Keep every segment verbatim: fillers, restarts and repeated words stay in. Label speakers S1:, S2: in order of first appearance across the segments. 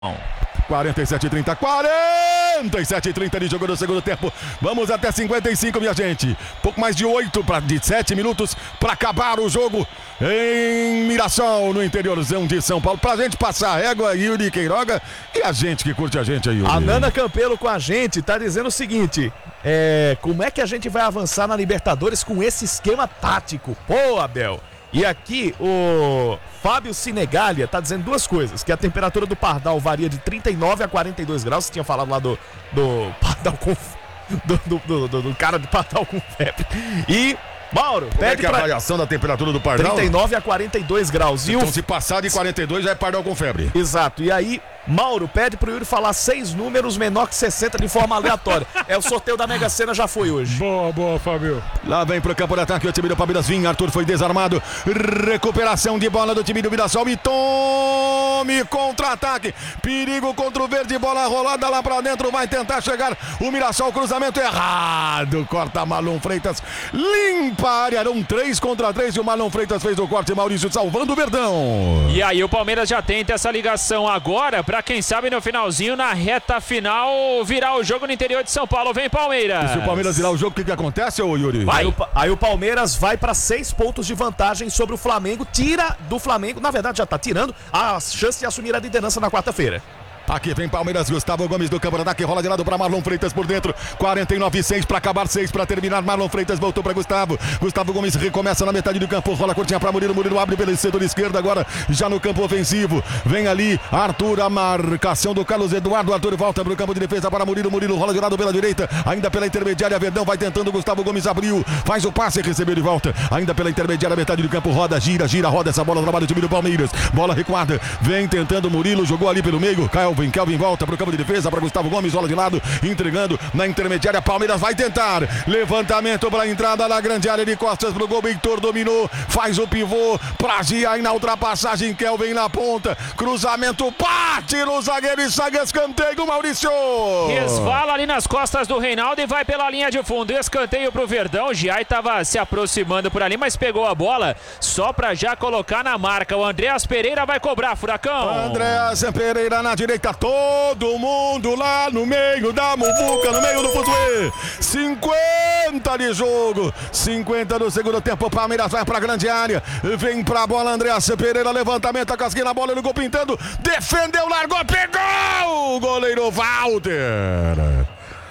S1: quarenta e sete a trinta, quarenta e sete a trinta de jogo no segundo tempo. Vamos até cinquenta e cinco, minha gente. Pouco mais de oito, pra, de sete minutos para acabar o jogo em Mirassol, no interiorzão de São Paulo. Pra gente passar a régua, Yuri Queiroga e a gente que curte a gente aí, Yuri.
S2: A Nana Campelo com a gente tá dizendo o seguinte: é, como é que a gente vai avançar na Libertadores com esse esquema tático? Pô, Abel. E aqui o Fábio Sinegalia tá dizendo duas coisas: que a temperatura do Pardal varia de trinta e nove a quarenta e dois graus. Você tinha falado lá do, do Pardal com do, do, do, do cara do Pardal com febre. E Mauro,
S1: como
S2: pede
S1: é que é a
S2: pra...
S1: variação da temperatura do Pardal?
S2: trinta e nove a quarenta e dois graus.
S1: Então,
S2: e o...
S1: se passar de quarenta e dois, já é Pardal com febre.
S2: Exato. E aí, Mauro pede pro Yuri falar seis números menor que sessenta de forma aleatória. É o sorteio da Mega Sena, já foi hoje.
S3: Boa, boa, Fábio.
S1: Lá vem pro campo de ataque o time do Palmeiras. Vinha, Arthur foi desarmado. Recuperação de bola do time do Mirassol. E tome contra-ataque. Perigo contra o Verde. Bola rolada lá pra dentro. Vai tentar chegar o Mirassol. Cruzamento errado. Corta Marlon Freitas. Limpa a área. Eram três contra três. E o Marlon Freitas fez o corte. Maurício salvando o Verdão.
S4: E aí o Palmeiras já tenta essa ligação agora, pra quem sabe no finalzinho, na reta final, virar o jogo no interior de São Paulo. Vem Palmeiras!
S1: E se o Palmeiras virar o jogo, o que, que acontece, ô Yuri?
S2: Aí o, aí o Palmeiras vai para seis pontos de vantagem sobre o Flamengo. Tira do Flamengo, na verdade já tá tirando a chance de assumir a liderança na quarta-feira.
S1: Aqui vem Palmeiras, Gustavo Gomes do campo de ataque, rola de lado para Marlon Freitas por dentro, quarenta e nove a seis para acabar, seis para terminar. Marlon Freitas voltou para Gustavo, Gustavo Gomes recomeça na metade do campo, rola curtinha para Murilo, Murilo abre pelo setor esquerdo agora, já no campo ofensivo, vem ali Arthur, a marcação do Carlos Eduardo, Arthur volta para o campo de defesa para Murilo, Murilo rola de lado pela direita, ainda pela intermediária, Verdão vai tentando, Gustavo Gomes abriu, faz o passe, recebeu de volta, ainda pela intermediária, metade do campo, roda, gira, gira, roda essa bola, trabalha o time do Palmeiras, bola recuada, vem tentando Murilo, jogou ali pelo meio, Kelvin, Kelvin volta para o campo de defesa, para Gustavo Gomes, rola de lado, entregando na intermediária, Palmeiras vai tentar, levantamento para a entrada na grande área de costas para o gol, Heitor dominou, faz o pivô, pra Gia na ultrapassagem, Kelvin na ponta, cruzamento, bate no zagueiro e sai escanteio, Maurício!
S4: Resvala ali nas costas do Reinaldo e vai pela linha de fundo, escanteio pro Verdão, Giai estava se aproximando por ali, mas pegou a bola só para já colocar na marca, o Andréas Pereira vai cobrar, Furacão!
S1: Andréas Pereira na direita, todo mundo lá no meio da muvuca, no meio do fuzuê. cinquenta de jogo, cinquenta no segundo tempo. Palmeiras vai pra grande área, vem pra bola Andréas Pereira, levantamento, a casquinha na bola, no gol pintando, defendeu, largou, pegou o goleiro Walter.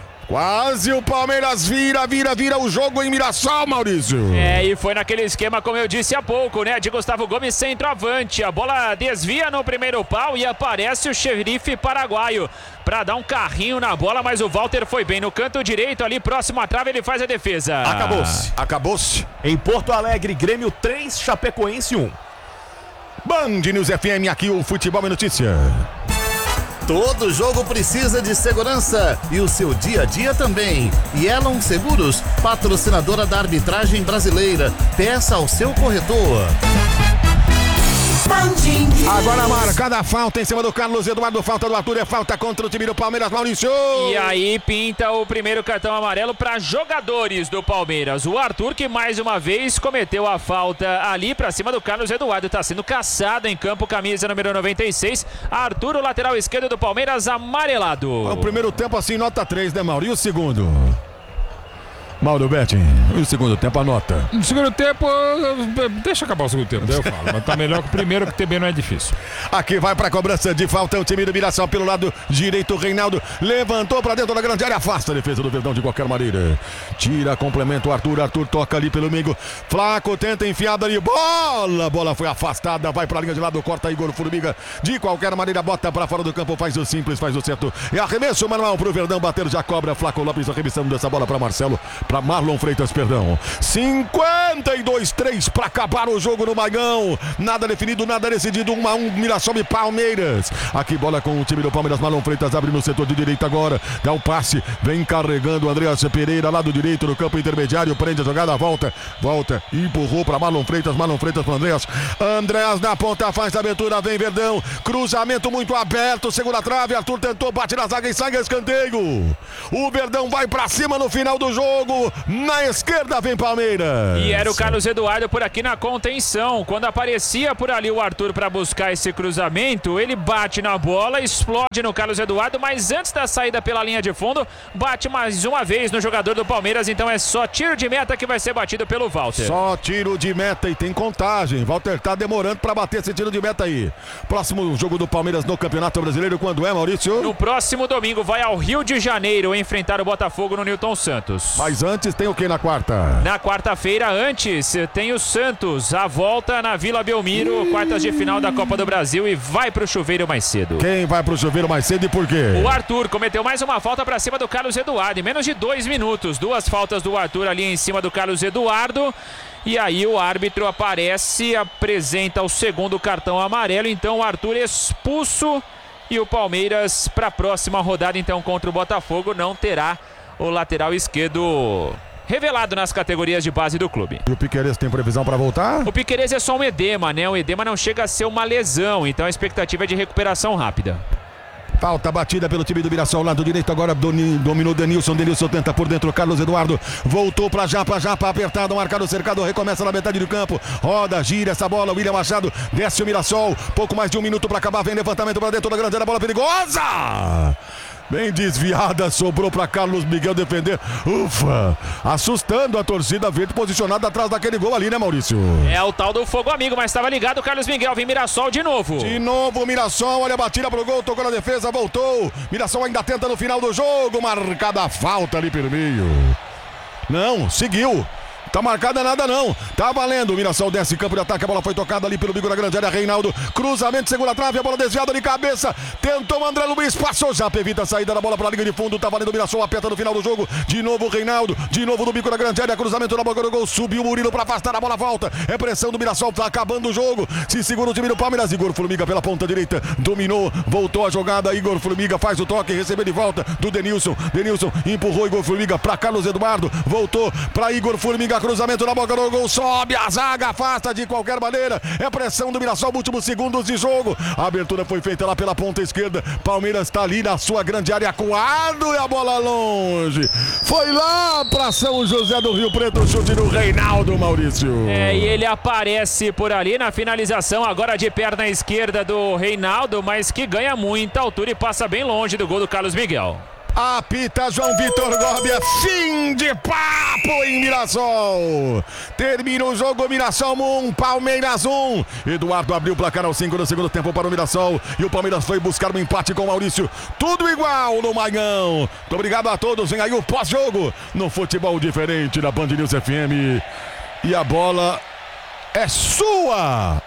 S1: Quase o Palmeiras vira, vira, vira o jogo em Mirassol, Maurício.
S4: É, e foi naquele esquema, como eu disse há pouco, né? De Gustavo Gomes, centroavante. A bola desvia no primeiro pau e aparece o xerife paraguaio para dar um carrinho na bola, mas o Walter foi bem no canto direito ali, próximo à trave, ele faz a defesa.
S2: Acabou-se.
S1: Acabou-se.
S2: Em Porto Alegre, Grêmio três, Chapecoense um.
S1: Band News F M, aqui o Futebol é Notícia.
S5: Todo jogo precisa de segurança e o seu dia a dia também. Yellow Seguros, patrocinadora da arbitragem brasileira. Peça ao seu corretor.
S1: Agora marcada a falta em cima do Carlos Eduardo, falta do Arthur, é falta contra o time do Palmeiras, Maurício.
S4: E aí pinta o primeiro cartão amarelo para jogadores do Palmeiras. O Arthur, que mais uma vez cometeu a falta ali para cima do Carlos Eduardo, está sendo caçado em campo, camisa número noventa e seis. Arthur, o lateral esquerdo do Palmeiras, amarelado.
S1: O primeiro tempo assim, nota três, né, Mauro? E o segundo? Mauro Betting, e o segundo tempo, a nota?
S3: No segundo tempo, deixa acabar o segundo tempo, daí eu falo. Mas tá melhor que o primeiro, que também não é difícil.
S1: Aqui vai pra cobrança de falta o time do Mirassol pelo lado direito, Reinaldo levantou pra dentro da grande área, afasta a defesa do Verdão de qualquer maneira. Tira, complementa o Arthur, Arthur toca ali pelo meio, Flaco tenta enfiada ali, bola, bola foi afastada, vai pra linha de lado, corta Igor Formiga, de qualquer maneira bota pra fora do campo, faz o simples, faz o certo, e arremesso manual pro Verdão, bater, já cobra, Flaco Lopes arremessando dessa bola pra Marcelo, para Marlon Freitas, perdão. cinquenta e dois a três para acabar o jogo no Maigão. Nada definido, nada decidido. um a um, Mirassol e Palmeiras. Aqui bola com o time do Palmeiras. Marlon Freitas abre no setor de direita agora. Dá o passe, vem carregando o Andréas Pereira, lado direito no campo intermediário. Prende a jogada, volta, volta. Empurrou para Marlon Freitas. Marlon Freitas para Andréas. Andréas na ponta, faz a abertura, vem Verdão. Cruzamento muito aberto, segura a trave. Arthur tentou, bate na zaga e sai escanteio. O Verdão vai para cima no final do jogo. voltou na esquerda, vem Palmeiras.
S4: E era o Carlos Eduardo por aqui na contenção. Quando aparecia por ali o Arthur para buscar esse cruzamento, ele bate na bola, explode no Carlos Eduardo, mas antes da saída pela linha de fundo, bate mais uma vez no jogador do Palmeiras. Então é só tiro de meta que vai ser batido pelo Walter.
S1: Só tiro de meta e tem contagem. Walter tá demorando para bater esse tiro de meta aí. Próximo jogo do Palmeiras no Campeonato Brasileiro, quando é, Maurício?
S4: No próximo domingo vai ao Rio de Janeiro enfrentar o Botafogo no Newton Santos.
S1: Mas antes tem o que na quarta?
S4: Na quarta-feira, antes, tem o Santos, a volta na Vila Belmiro, quartas de final da Copa do Brasil, e vai pro chuveiro mais cedo.
S1: Quem vai pro chuveiro mais cedo e por quê?
S4: O Arthur cometeu mais uma falta pra cima do Carlos Eduardo, em menos de dois minutos. Duas faltas do Arthur ali em cima do Carlos Eduardo. E aí o árbitro aparece, apresenta o segundo cartão amarelo, então o Arthur expulso. E o Palmeiras, para a próxima rodada, então, contra o Botafogo, não terá o lateral esquerdo revelado nas categorias de base do clube.
S1: E o Piquerez tem previsão para voltar?
S4: O Piquerez é só um edema, né? O edema não chega a ser uma lesão, então a expectativa é de recuperação rápida.
S1: Falta batida pelo time do Mirassol, lado direito agora dominou Denilson, Denilson tenta por dentro, Carlos Eduardo voltou pra Japa, Japa apertado, marcado, cercado, recomeça na metade do campo, roda, gira essa bola, William Machado, desce o Mirassol, pouco mais de um minuto pra acabar, vem levantamento pra dentro da grande área, bola perigosa! Bem desviada, sobrou para Carlos Miguel defender. Ufa! Assustando a torcida verde posicionada atrás daquele gol ali, né, Maurício?
S4: É o tal do fogo amigo, mas estava ligado o Carlos Miguel. Vem Mirassol de novo.
S1: De novo Mirassol, olha a batida pro gol, tocou na defesa, voltou. Mirassol ainda tenta no final do jogo, marcada a falta ali pelo meio. Não, seguiu. Tá marcada nada não, tá valendo. O Mirassol desce campo de ataque, a bola foi tocada ali pelo bico da grande área, Reinaldo, cruzamento, segura a trave, a bola desviada de cabeça, tentou André Luiz, passou já, evita a saída da bola pra linha de fundo, tá valendo o Mirassol, aperta no final do jogo, de novo o Reinaldo, de novo no bico da grande área, cruzamento na boca do gol, subiu o Murilo pra afastar, a bola volta, é pressão do Mirassol, tá acabando o jogo, se segura o time do Palmeiras, Igor Formiga pela ponta direita, dominou, voltou a jogada, Igor Formiga faz o toque, recebeu de volta do Denilson, Denilson empurrou Igor Formiga pra Carlos Eduardo, voltou pra Igor Formiga, cruzamento na boca do gol, sobe a zaga, afasta de qualquer maneira, é pressão do Mirassol, últimos segundos de jogo, a abertura foi feita lá pela ponta esquerda, Palmeiras está ali na sua grande área, acuado, e a bola longe, foi lá pra São José do Rio Preto, o chute do Reinaldo, Maurício.
S4: É, e ele aparece por ali na finalização, agora de perna esquerda do Reinaldo, mas que ganha muita altura e passa bem longe do gol do Carlos Miguel.
S1: Apita João Vitor Gobi, é fim de papo em Mirassol. Termina o jogo, Mirassol um, Palmeiras um. Eduardo abriu o placar aos cinco do segundo tempo para o Mirassol. E o Palmeiras foi buscar um empate com o Maurício. Tudo igual no Maigão. Muito obrigado a todos. Vem aí o pós-jogo no Futebol Diferente da Band News F M. E a bola é sua.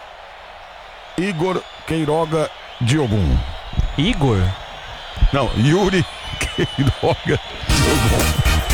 S1: Igor Queiroga Diogum.
S4: Igor?
S1: Não, Yuri Queiroga Diogum.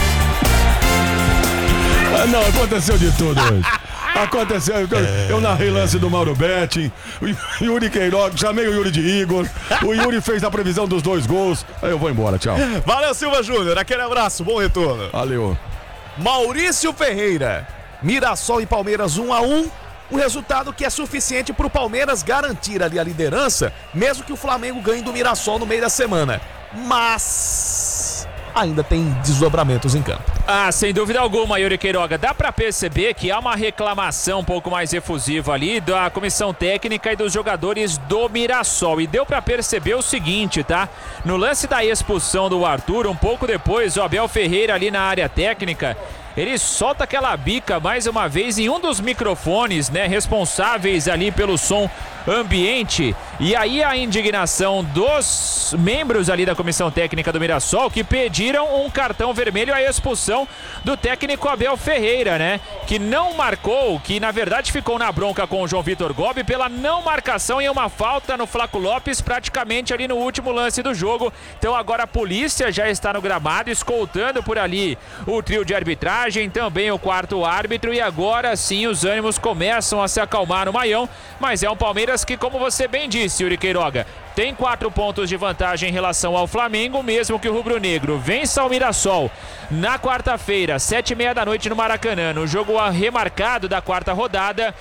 S1: Ah, não, aconteceu de tudo hoje. Aconteceu, eu, eu narrei lance do Mauro Betting, o Yuri Queiroga, chamei o Yuri de Igor, o Yuri fez a previsão dos dois gols, aí eu vou embora, tchau.
S2: Valeu, Silva Júnior, aquele abraço, bom retorno.
S1: Valeu.
S2: Maurício Ferreira, Mirassol e Palmeiras um a um, um resultado que é suficiente para o Palmeiras garantir ali a liderança, mesmo que o Flamengo ganhe do Mirassol no meio da semana. Mas ainda tem desdobramentos em campo.
S4: Ah, sem dúvida alguma, Yuri Queiroga. Dá pra perceber que há uma reclamação um pouco mais efusiva ali da comissão técnica e dos jogadores do Mirassol. E deu pra perceber o seguinte, tá? No lance da expulsão do Arthur, um pouco depois, o Abel Ferreira ali na área técnica, ele solta aquela bica mais uma vez em um dos microfones, né, responsáveis ali pelo som ambiente. E aí a indignação dos membros ali da comissão técnica do Mirassol, que pediram um cartão vermelho à expulsão do técnico Abel Ferreira, né, que não marcou, que na verdade ficou na bronca com o João Vitor Gobi pela não marcação em uma falta no Flaco Lopes praticamente ali no último lance do jogo. Então agora a polícia já está no gramado escoltando por ali o trio de arbitragem, também o quarto árbitro, e agora sim os ânimos começam a se acalmar no Maião, mas é um Palmeiras que, como você bem disse, Yuri Queiroga, tem quatro pontos de vantagem em relação ao Flamengo, mesmo que o rubro-negro vença o Mirassol na quarta-feira, sete e meia da noite no Maracanã, no jogo remarcado da quarta rodada.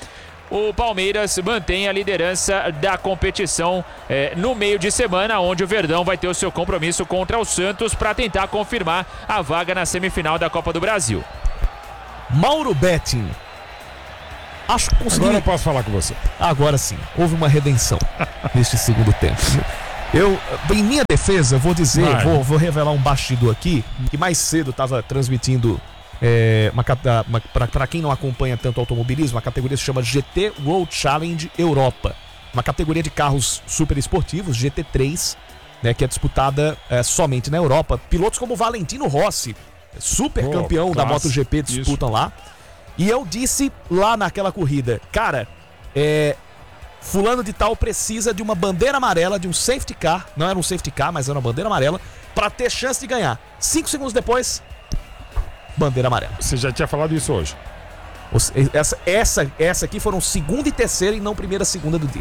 S4: o Palmeiras mantém a liderança da competição é, no meio de semana, onde o Verdão vai ter o seu compromisso contra o Santos para tentar confirmar a vaga na semifinal da Copa do Brasil.
S2: Mauro Betting. Acho que consegui...
S3: Agora eu posso falar com você.
S2: Agora sim, houve uma redenção neste segundo tempo. Eu, em minha defesa, vou dizer, vou, vou revelar um bastidor aqui, que mais cedo estava transmitindo, é, para quem não acompanha tanto automobilismo, a categoria se chama G T World Challenge Europa. Uma categoria de carros super esportivos, G T três, né, que é disputada é, somente na Europa. Pilotos como Valentino Rossi, super campeão oh, da MotoGP, disputam isso lá. E eu disse lá naquela corrida, cara, é, fulano de tal precisa de uma bandeira amarela, de um safety car, não era um safety car, mas era uma bandeira amarela, pra ter chance de ganhar. Cinco segundos depois, bandeira amarela.
S3: Você já tinha falado isso hoje.
S2: Essa, essa, essa aqui foram segunda e terceira e não primeira e segunda do dia.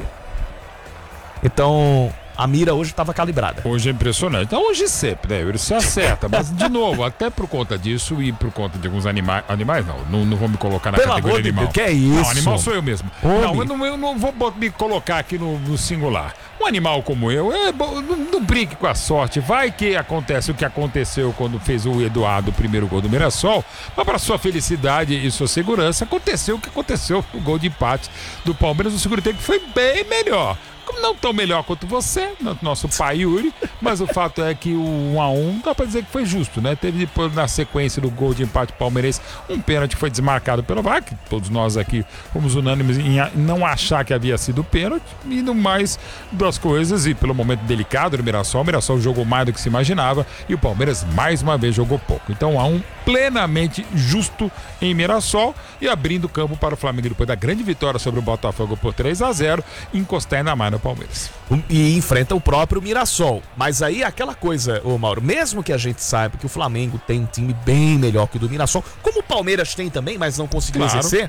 S2: Então, a mira hoje estava calibrada.
S3: Hoje é impressionante. Então, hoje sempre, né? Ele se acerta. Mas, de novo, até por conta disso e por conta de alguns animais... Animais, não. Não, não vou me colocar na
S2: Pelo
S3: categoria
S2: amor de
S3: animal.
S2: Deus, que é isso?
S3: Não, animal sou eu mesmo.
S2: Homem.
S3: Não, eu não, eu não vou me colocar aqui no, no singular. Um animal como eu, é, não, não brinque com a sorte. Vai que acontece o que aconteceu quando fez o Eduardo o primeiro gol do Mirassol. Mas, para sua felicidade e sua segurança, aconteceu o que aconteceu. O gol de empate do Palmeiras no segundo tempo, que foi bem melhor. Não tão melhor quanto você, nosso pai Yuri, mas o fato é que o um a um dá pra dizer que foi justo, né? Teve depois, na sequência do gol de empate palmeirense, um pênalti que foi desmarcado pelo V A R, que todos nós aqui fomos unânimes em não achar que havia sido pênalti, e no mais das coisas, e pelo momento delicado do Mirassol, o Mirassol jogou mais do que se imaginava, e o Palmeiras mais uma vez jogou pouco. Então, um a um plenamente justo em Mirassol, e abrindo campo para o Flamengo depois da grande vitória sobre o Botafogo por três a zero, encostar ainda mais no Palmeiras.
S2: E enfrenta o próprio Mirassol. Mas aí aquela coisa, ô Mauro, mesmo que a gente saiba que o Flamengo tem um time bem melhor que o do Mirassol, como o Palmeiras tem também, mas não conseguiu claro. exercer,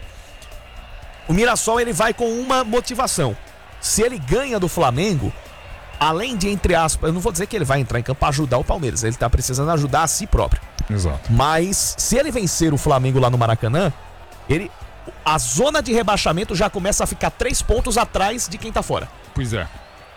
S2: o Mirassol ele vai com uma motivação. Se ele ganha do Flamengo, além de, entre aspas, eu não vou dizer que ele vai entrar em campo para ajudar o Palmeiras, ele tá precisando ajudar a si próprio.
S3: Exato.
S2: Mas se ele vencer o Flamengo lá no Maracanã, ele, a zona de rebaixamento já começa a ficar três pontos atrás de quem tá fora.
S3: Pois é.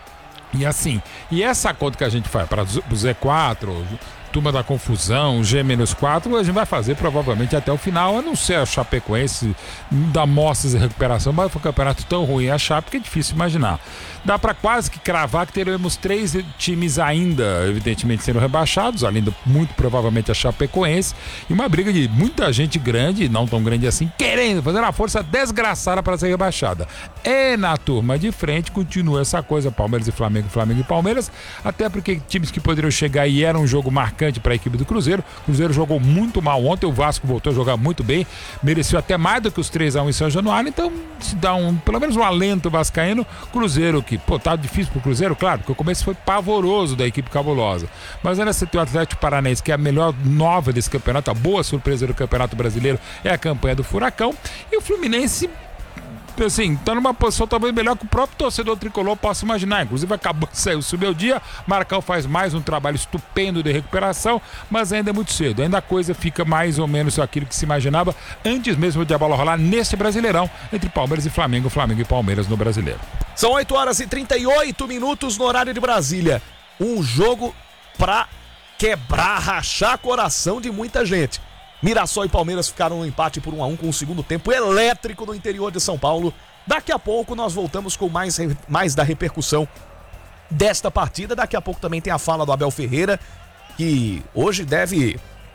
S3: E assim, e essa conta que a gente faz para o Z quatro, turma da confusão, G menos quatro, a gente vai fazer provavelmente até o final, a não ser a Chapecoense da mostras de recuperação, mas foi um campeonato tão ruim a Chape que é difícil imaginar. Dá para quase que cravar que teremos três times ainda, evidentemente, sendo rebaixados, além do muito provavelmente a Chapecoense, e uma briga de muita gente grande, não tão grande assim, querendo fazer uma força desgraçada para ser rebaixada. É na turma de frente, continua essa coisa, Palmeiras e Flamengo, Flamengo e Palmeiras, até porque times que poderiam chegar e era um jogo marcante para a equipe do Cruzeiro. O Cruzeiro jogou muito mal ontem, o Vasco voltou a jogar muito bem, mereceu até mais do que os três a um em São Januário, então se dá um, pelo menos um alento vascaíno. Cruzeiro que, pô, tá difícil pro Cruzeiro, claro, porque o começo foi pavoroso da equipe cabulosa, mas ainda você tem o Atlético Paranaense, que é a melhor nova desse campeonato, a boa surpresa do Campeonato Brasileiro é a campanha do Furacão, e o Fluminense, assim, tá numa posição talvez melhor que o próprio torcedor tricolor possa imaginar. Inclusive acabou de sair o subiu o dia, Marcão faz mais um trabalho estupendo de recuperação, mas ainda é muito cedo, ainda a coisa fica mais ou menos aquilo que se imaginava antes mesmo de a bola rolar neste Brasileirão, entre Palmeiras e Flamengo, Flamengo e Palmeiras no Brasileiro.
S2: São oito horas e trinta e oito minutos no horário de Brasília, um jogo pra quebrar, rachar coração de muita gente. Mirassol e Palmeiras ficaram no empate por um a um com o segundo tempo elétrico no interior de São Paulo. Daqui a pouco nós voltamos com mais, mais da repercussão desta partida. Daqui a pouco também tem a fala do Abel Ferreira, que hoje deve,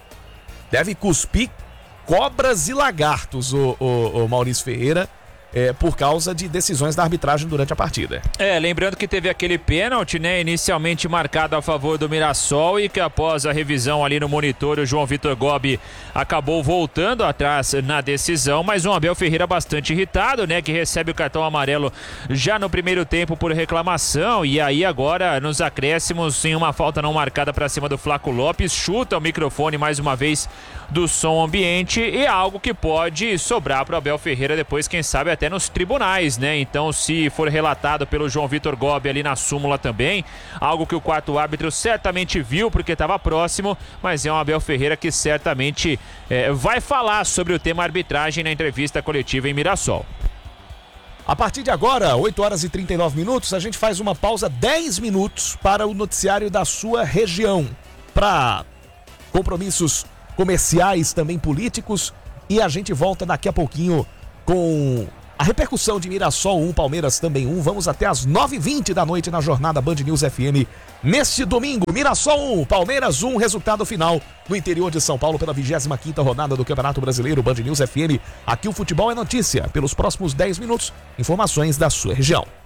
S2: deve cuspir cobras e lagartos, o, o, o Maurício Ferreira. É, por causa de decisões da arbitragem durante a partida.
S4: É, lembrando que teve aquele pênalti, né, inicialmente marcado a favor do Mirassol e que após a revisão ali no monitor, o João Vitor Gobi acabou voltando atrás na decisão, mas um Abel Ferreira bastante irritado, né, que recebe o cartão amarelo já no primeiro tempo por reclamação, e aí agora nos acréscimos em uma falta não marcada para cima do Flaco Lopes, chuta o microfone mais uma vez do som ambiente, e é algo que pode sobrar para o Abel Ferreira depois, quem sabe até nos tribunais, né? Então, se for relatado pelo João Vitor Gobi ali na súmula também, algo que o quarto árbitro certamente viu porque estava próximo, mas é um Abel Ferreira que certamente é, vai falar sobre o tema arbitragem na entrevista coletiva em Mirassol.
S2: A partir de agora, oito horas e trinta e nove minutos, a gente faz uma pausa dez minutos para o noticiário da sua região. Para compromissos comerciais, também políticos. E a gente volta daqui a pouquinho com a repercussão de Mirassol um, Palmeiras também um. Vamos até às nove e vinte da noite na jornada Band News F M. Neste domingo, Mirassol um, Palmeiras um, resultado final no interior de São Paulo pela vigésima quinta rodada do Campeonato Brasileiro. Band News F M. Aqui o futebol é notícia. Pelos próximos dez minutos, informações da sua região.